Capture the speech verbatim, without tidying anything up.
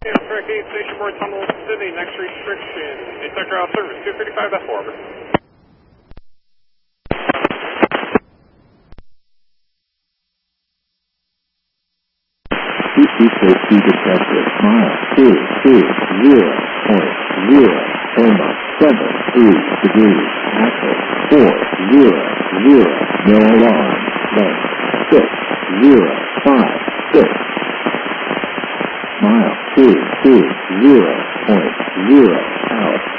Amtrak eight, Station Board Tunnel, Sydney, next restriction. Inspector out service, two thirty-five, that's four. C C safety detected, mile two two zero point zero, almost seven three degrees, axle four zero zero, no alarm, length six zero five six, mile two two zero point zero, out.